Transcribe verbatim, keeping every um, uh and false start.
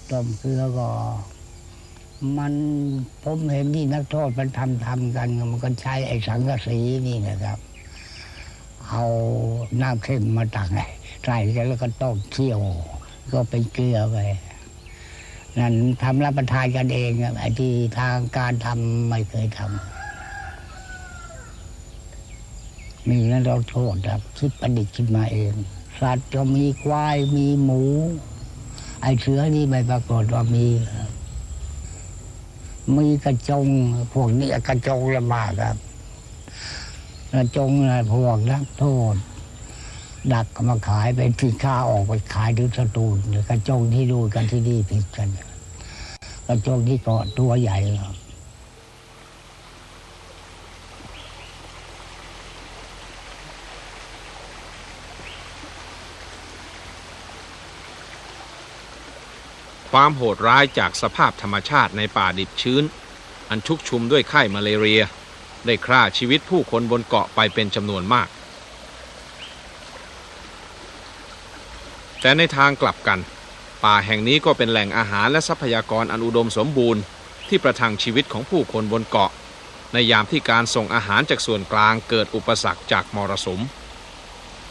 ต้มเกลือก็มันผมเห็นที่นักโทษมันทำทำกันมันก็ใช้ไอ้สังกะสีนี่นะครับเอาน้ำเค็มมาตักไงใส่กันแล้วก็ต้มเคี่ยวก็เป็นเกลือไปนั่นทำรับประทานกันเองไอ้ที่ทางการทำไม่เคยทำมีนักโทษครับคิดประดิษฐ์ขึ้นมาเองสัตว์ก็มีควายมีหมูไอ้เสือนี่ไม่ปรากฏว่ามีมีกระจงพวกนี้กระจงลำบากครับกระจงนะพวกนักโทษดักมาขายเป็นสินค้าออกไปขายถึงสตูลกระจงที่ดูกันที่นี่ผิดกันกระจงที่เกาะตัวใหญ่ครับความโหดร้ายจากสภาพธรรมชาติในป่าดิบชื้นอันชุกชุมด้วยไข้มาเลเรียได้ฆ่าชีวิตผู้คนบนเกาะไปเป็นจำนวนมากแต่ในทางกลับกันป่าแห่งนี้ก็เป็นแหล่งอาหารและทรัพยากรอันอุดมสมบูรณ์ที่ประทังชีวิตของผู้คนบนเกาะในยามที่การส่งอาหารจากส่วนกลางเกิดอุปสรรคจากมรสุม